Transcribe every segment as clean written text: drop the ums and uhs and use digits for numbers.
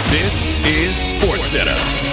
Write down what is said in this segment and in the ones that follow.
This is SportsCenter.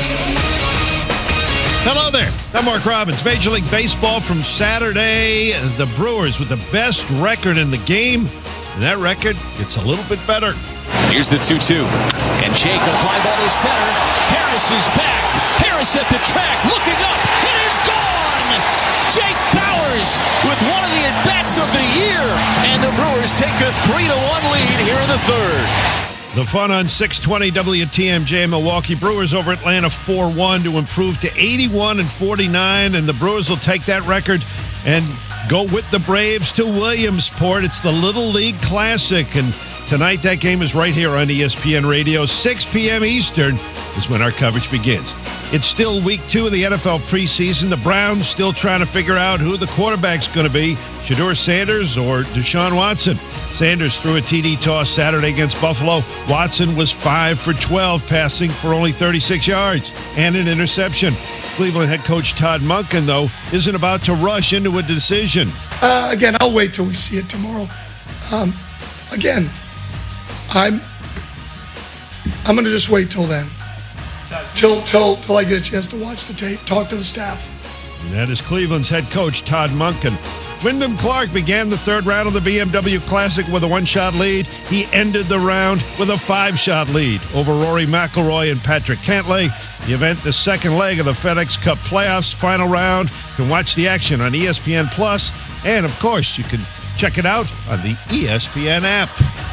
Hello there. I'm Mark Robbins. Major League Baseball from Saturday. The Brewers with the best record in the game. And that record gets a little bit better. Here's the 2-2. And Jake, a fly ball to center. Harris is back. Harris at the track, looking up. It is gone! Jake Bauers with one of the at-bats of the year. And the Brewers take a 3-1 lead here in the third. The fun on 620 WTMJ. Milwaukee Brewers over Atlanta 4-1 to improve to 81-49. And the Brewers will take that record and go with the Braves to Williamsport. It's the Little League Classic. And tonight that game is right here on ESPN Radio. 6 p.m. Eastern is when our coverage begins. It's still week 2 of the NFL preseason. The Browns still trying to figure out who the quarterback's going to be, Shedeur Sanders or Deshaun Watson. Sanders threw a TD toss Saturday against Buffalo. Watson was 5 for 12, passing for only 36 yards and an interception. Cleveland head coach Todd Monken, though, isn't about to rush into a decision. Again, I'll wait till we see it tomorrow. Again, I'm going to just wait till then. Till I get a chance to watch the tape, talk to the staff. And that is Cleveland's head coach, Todd Monken. Wyndham Clark began the third round of the BMW Classic with a 1-shot lead. He ended the round with a 5-shot lead over Rory McIlroy and Patrick Cantlay. The event, the second leg of the FedEx Cup playoffs, final round. You can watch the action on ESPN Plus, and of course, you can check it out on the ESPN app.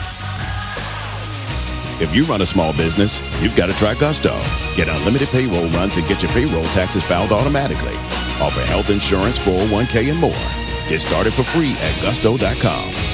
If you run a small business, you've got to try Gusto. Get unlimited payroll runs and get your payroll taxes filed automatically. Offer health insurance, 401k, and more. Get started for free at gusto.com.